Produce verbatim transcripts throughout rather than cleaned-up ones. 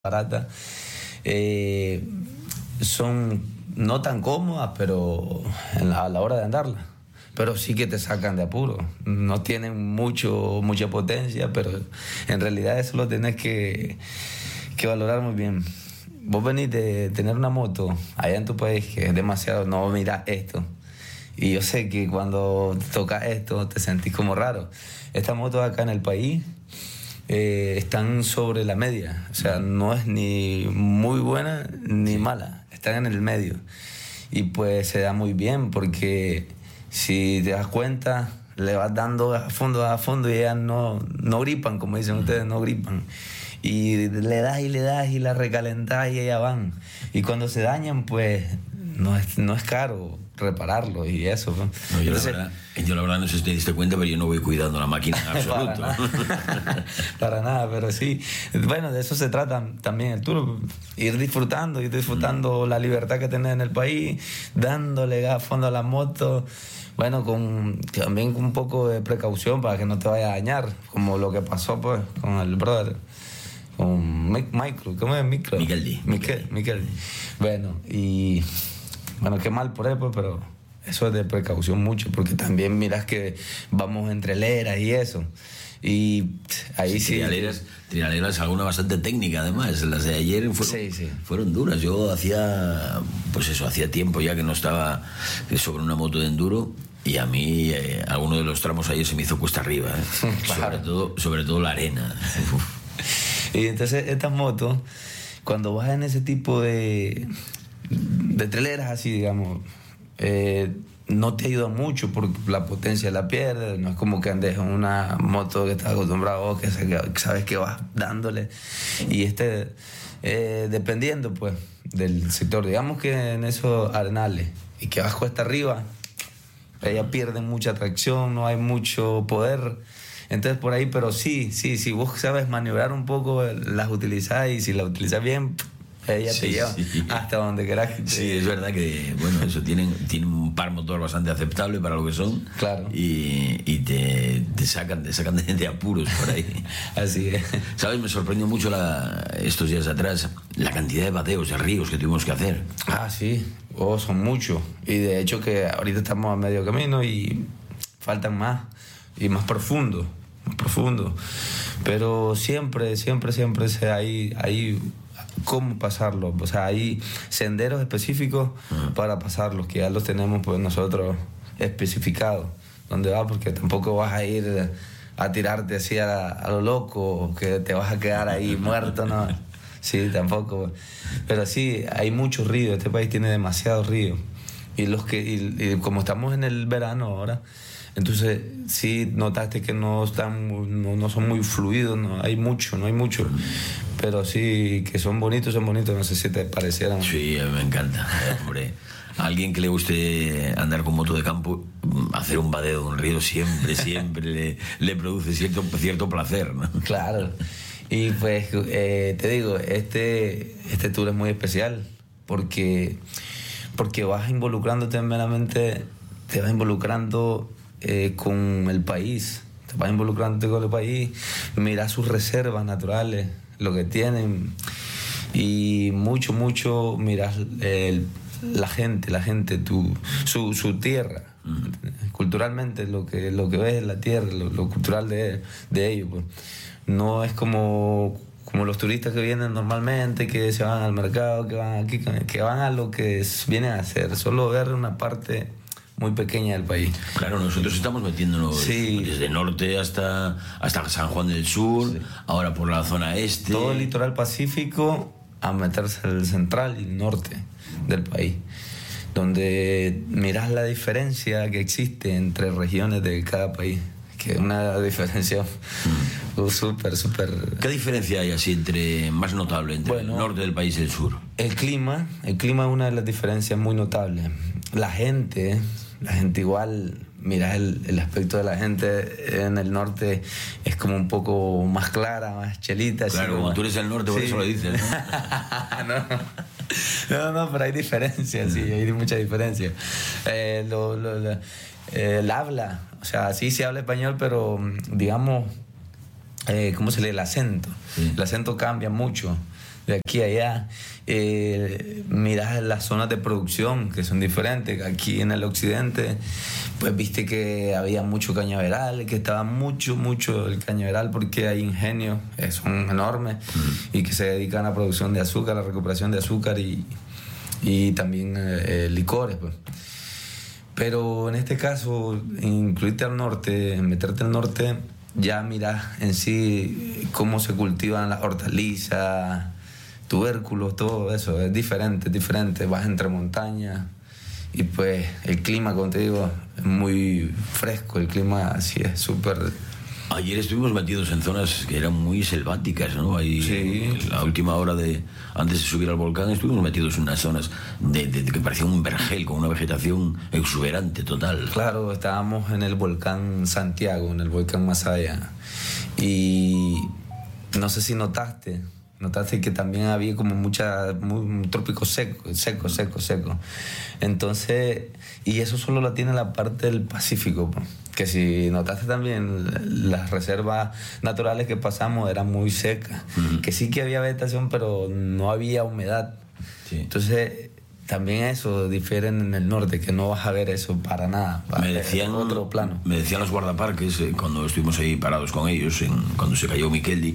barata. Eh, son no tan cómodas, pero en la, a la hora de andarla. Pero sí que te sacan de apuro. No tienen mucho, mucha potencia, pero en realidad eso lo tenés que, que valorar muy bien. Vos venís de tener una moto allá en tu país, que es demasiado, no mirás esto. Y yo sé que cuando tocas esto te sentís como raro. Estas motos acá en el país eh, están sobre la media. O sea, no es ni muy buena ni mala. Están en el medio. Y pues se da muy bien porque si te das cuenta, le vas dando a fondo, a fondo y ellas no, no gripan, como dicen ustedes, no gripan. Y le das y le das y la recalentás y ellas van. Y cuando se dañan, pues no es, no es caro repararlo y eso. No, yo, Entonces, la verdad, yo la verdad no sé si te diste cuenta, pero yo no voy cuidando la máquina en absoluto. Para nada, para nada, pero sí. Bueno, de eso se trata también el tour. Ir disfrutando, ir disfrutando mm. la libertad que tenés en el país, dándole a fondo a la moto. Bueno, con, también con un poco de precaución para que no te vaya a dañar, como lo que pasó pues con el brother. Con Micro, ¿cómo es? Micro. Miquel D. Miquel, Miquel. Bueno, y bueno, qué mal por él, pues, pero eso es de precaución mucho, porque también miras que vamos entre leras y eso. Y ahí sí. sí trialeras, trialeras alguna bastante técnica, además. Las de ayer fueron, sí, sí. fueron duras. Yo hacía, pues eso, hacía tiempo ya que no estaba sobre una moto de enduro. Y a mí, eh, alguno de los tramos ayer se me hizo cuesta arriba, ¿eh? Claro. sobre, todo, sobre todo la arena. Y entonces estas motos, cuando vas en ese tipo de, de traileras así, digamos, eh, no te ayuda mucho porque la potencia la pierdes. No es como que andes en una moto que estás acostumbrado, que sabes que vas dándole. Y este, eh, dependiendo pues del sector, digamos que en esos arenales y que vas cuesta arriba, ellas pierden mucha tracción, no hay mucho poder. Entonces por ahí, pero sí, sí, si vos sabes maniobrar un poco, las utilizás y si las utilizas bien, ella sí, te lleva sí. hasta donde querás. Sí, es verdad que, bueno, eso tienen, tienen un par motor bastante aceptable para lo que son. Claro. Y, y te, te sacan, te sacan de, de apuros por ahí. Así es. ¿Sabes? Me sorprendió mucho la, estos días atrás la cantidad de bateos de ríos que tuvimos que hacer. Ah, sí. Oh, son muchos. Y de hecho que ahorita estamos a medio camino y faltan más. Y más profundos. Más profundo, pero siempre, siempre, siempre hay, hay cómo pasarlo, o sea, hay senderos específicos uh-huh. para pasarlos, que ya los tenemos pues nosotros especificados, donde va, porque tampoco vas a ir a tirarte así a, a lo loco, que te vas a quedar ahí muerto, no, sí, tampoco, pero sí, hay muchos ríos, este país tiene demasiados ríos, y los que, y, y como estamos en el verano ahora, entonces sí notaste que no están no, no son muy fluidos, no hay mucho, no hay mucho, pero sí que son bonitos, son bonitos, no sé si te parecieran. Sí, a mí me encanta, hombre. A alguien que le guste andar con moto de campo, hacer un vadeo de un río siempre, siempre le, le produce cierto, cierto placer, ¿no? Claro, y pues eh, te digo, este, este tour es muy especial porque, porque vas involucrándote meramente, te vas involucrando Eh, con el país, te vas involucrando con el país, miras sus reservas naturales, lo que tienen, y mucho, mucho miras el, la gente, la gente, tu, su, su tierra, mm. culturalmente lo que, lo que ves es la tierra, lo, lo cultural de, de ellos, pues. No es como, como los turistas que vienen normalmente, que se van al mercado, que van aquí, que van a lo que vienen a hacer, solo ver una parte muy pequeña del país. Claro, nosotros estamos metiéndonos sí. desde norte hasta, hasta San Juan del Sur, sí. ahora por la zona este. Todo el litoral pacífico a meterse al central y norte del país, donde mirás la diferencia que existe entre regiones de cada país, que es una diferencia mm. súper, súper... ¿Qué diferencia hay así entre más notable entre bueno, el norte del país y el sur? El clima, el clima es una de las diferencias muy notables. La gente... La gente igual, mira el, el aspecto de la gente en el norte es como un poco más clara, más chelita. Claro, como más... tú eres del norte, sí. por eso lo dices, ¿no? no, no, no, pero hay diferencias, sí, hay mucha diferencia. Eh, lo, lo, lo, eh, el habla, o sea, sí se habla español, pero digamos, eh, ¿cómo se lee? El acento. Sí. El acento cambia mucho. de aquí a allá. Eh, miras las zonas de producción que son diferentes. Aquí en el occidente, pues viste que había mucho cañaveral, que estaba mucho, mucho el cañaveral porque hay ingenios, eh, son enormes, mm. y que se dedican a la producción de azúcar, a la recuperación de azúcar y, y también eh, licores, pues. Pero en este caso, incluirte al norte, meterte al norte, ya miras en sí cómo se cultivan las hortalizas, tubérculos, todo eso, es diferente, es diferente, vas entre montañas y pues el clima, como te digo, es muy fresco, el clima así es súper... Ayer estuvimos metidos en zonas que eran muy selváticas, ¿no? Ahí, sí. La última hora de antes de subir al volcán estuvimos metidos en unas zonas de, de, de que parecía un vergel con una vegetación exuberante total. Claro, estábamos en el volcán Santiago, en el volcán Masaya, y no sé si notaste, notaste que también había como mucha, muy, un trópico seco, seco, seco, seco. Entonces, y eso solo lo tiene la parte del Pacífico, pues. Que si notaste también, las reservas naturales que pasamos eran muy secas, uh-huh. que sí que había vegetación, pero no había humedad. Sí. Entonces, también eso difiere en el norte, que no vas a ver eso para nada, para me decían, otro plano. Me decían los guardaparques, eh, cuando estuvimos ahí parados con ellos, en, cuando se cayó Miqueldi,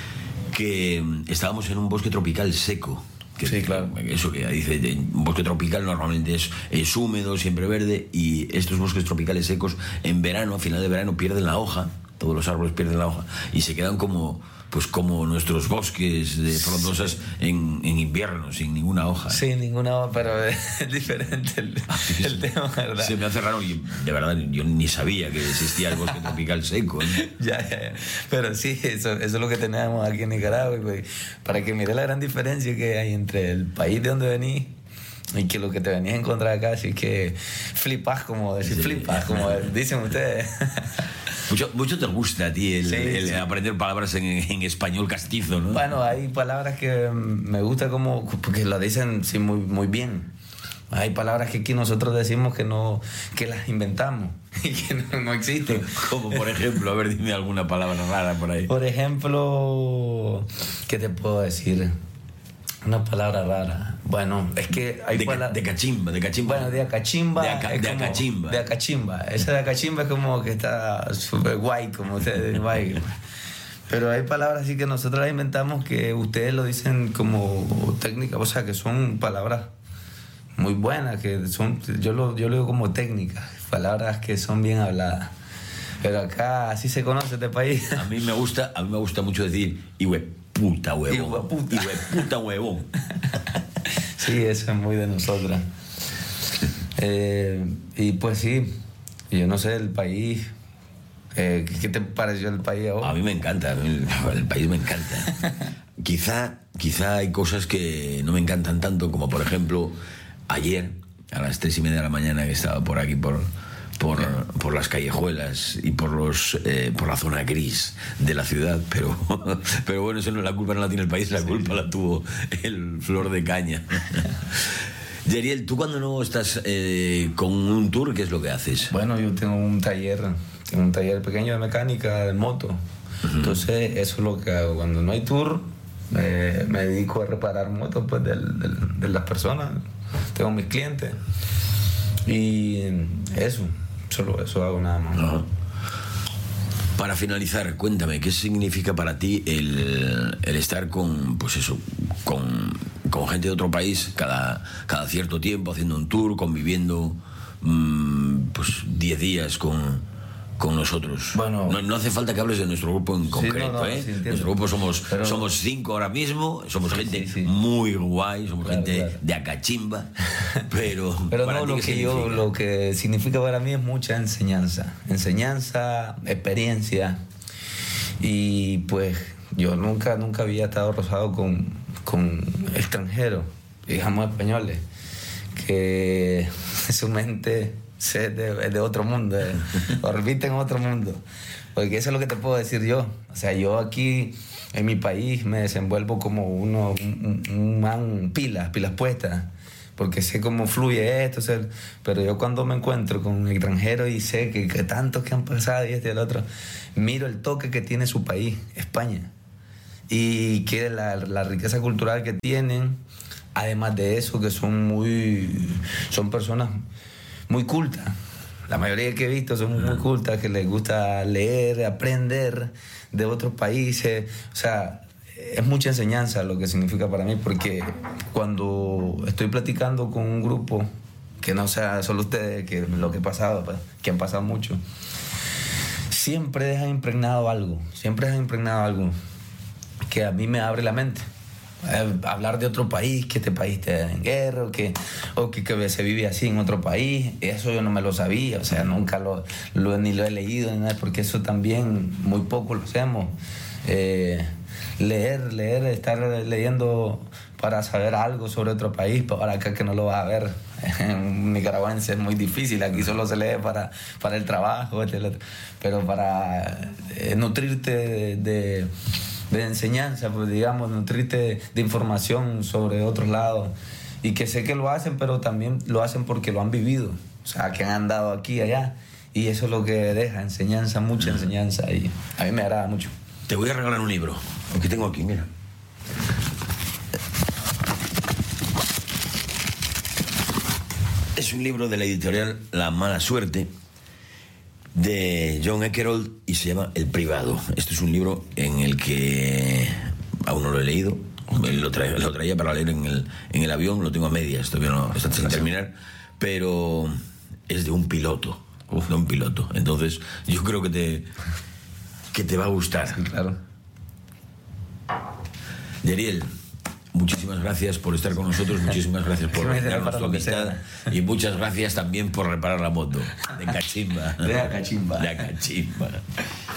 que estábamos en un bosque tropical seco. Que, sí, claro. Eso que dice, un bosque tropical normalmente es, es húmedo, siempre verde, y estos bosques tropicales secos en verano, a final de verano, pierden la hoja, todos los árboles pierden la hoja y se quedan como, pues como nuestros bosques de frondosas, sí. en, en invierno, sin ninguna hoja. Sí, ninguna hoja, pero es diferente el, el tema, ¿verdad? Se me hace raro y de verdad yo ni sabía que existía el bosque tropical seco, ¿no? ya, ya, ya. Pero sí, eso, eso es lo que tenemos aquí en Nicaragua, pues, para que mire la gran diferencia que hay entre el país de donde venís y que lo que te venís a encontrar acá, así que flipas, como decir, sí. flipas, como dicen ustedes. Mucho, mucho te gusta a ti el, sí, el sí. aprender palabras en, en español castizo, ¿no? Bueno, hay palabras que me gusta como porque lo dicen sí, muy, muy bien. Hay palabras que aquí nosotros decimos que no, que las inventamos y que no, no existen. Como por ejemplo, a ver, dime alguna palabra rara por ahí. Por ejemplo, ¿qué te puedo decir? Una palabra rara. Bueno, es que hay de, palabras... de cachimba, de cachimba. Bueno, de acachimba. De, aca, de como, acachimba. De acachimba. Esa de acachimba es como que está súper guay, como ustedes guay. Pero hay palabras así que nosotros las inventamos que ustedes lo dicen como técnica, o sea, que son palabras muy buenas, que son, yo lo, yo lo digo como técnicas, palabras que son bien habladas. Pero acá así se conoce este país. A mí me gusta, a mí me gusta mucho decir Iwe. Puta huevón. Hijo puta. Hijo puta huevón. Sí, eso es muy de nosotras. Eh, y pues sí, yo no sé, el país. Eh, ¿Qué te pareció el país a vos? A mí me encanta, el, el país me encanta. quizá, quizá hay cosas que no me encantan tanto, como por ejemplo, ayer, a las tres y media de la mañana, que estaba por aquí, por. Por, por las callejuelas y por los eh, por la zona gris de la ciudad, pero pero bueno, eso no, la culpa no la tiene el país, la culpa la tuvo el Flor de Caña. Yeriel, tú cuando no estás eh, con un tour, ¿qué es lo que haces? Bueno, yo tengo un taller, tengo un taller pequeño de mecánica de moto. Uh-huh. Entonces eso es lo que hago. Cuando no hay tour, eh, me dedico a reparar motos pues, de, de, de las personas. Tengo mis clientes. Y eso. Solo eso hago, nada más. Uh-huh. Para finalizar, cuéntame, ¿qué significa para ti el, el estar con, pues eso, con, con gente de otro país cada, cada cierto tiempo, haciendo un tour, conviviendo mmm, pues diez días con, con nosotros? Bueno, no, no hace falta que hables de nuestro grupo en concreto, sí, no, no, ¿eh? Sí, nuestro grupo somos, pero... somos cinco ahora mismo, somos sí, gente sí, sí. muy guay, somos claro, gente claro. de acachimba, pero... pero no, lo que, yo, lo que significa para mí es mucha enseñanza, enseñanza, experiencia, y pues yo nunca, nunca había estado rozado con, con extranjeros, digamos españoles, que su mente... es de, de otro mundo, eh. orbita en otro mundo, porque eso es lo que te puedo decir yo. O sea, yo aquí en mi país me desenvuelvo como uno, un, un man pilas, pilas puestas, porque sé cómo fluye esto, o sea, pero yo cuando me encuentro con un extranjero y sé que, que tantos que han pasado y este y el otro, miro el toque que tiene su país, España, y que la, la riqueza cultural que tienen, además de eso, que son muy son personas muy cultas. La mayoría que he visto son muy cultas, que les gusta leer, aprender de otros países. O sea, es mucha enseñanza lo que significa para mí, porque cuando estoy platicando con un grupo, que no sea solo ustedes, que lo que he pasado, pues, que han pasado mucho, siempre dejan impregnado algo, siempre dejan impregnado algo que a mí me abre la mente. Eh, hablar de otro país, que este país está en guerra, o, que, o que, que se vive así en otro país, eso yo no me lo sabía, o sea, nunca lo, lo ni lo he leído, ni nada, porque eso también muy poco lo hacemos. Eh, leer, leer, estar leyendo para saber algo sobre otro país, para acá que no lo vas a ver. En nicaragüense es muy difícil, aquí solo se lee para, para el trabajo, pero para eh, nutrirte de, de, de enseñanza, pues digamos, nutrirte de información sobre otros lados, y que sé que lo hacen, pero también lo hacen porque lo han vivido, o sea, que han andado aquí y allá, y eso es lo que deja enseñanza, mucha enseñanza, y a mí me agrada mucho. Te voy a regalar un libro, lo que tengo aquí, mira. Es un libro de la editorial La Mala Suerte, de John Eckerold, y se llama El Privado. Este es un libro en el que aún no lo he leído, lo traía, lo traía para leer en el, en el avión, lo tengo a medias, todavía no está sin terminar, pero es de un piloto, Uf. de un piloto. Entonces yo creo que te, que te va a gustar. Sí, claro. Yeriel, muchísimas gracias por estar con nosotros, muchísimas gracias por darnos tu amistad, y muchas gracias también por reparar la moto de Cachimba. De Cachimba. De Cachimba.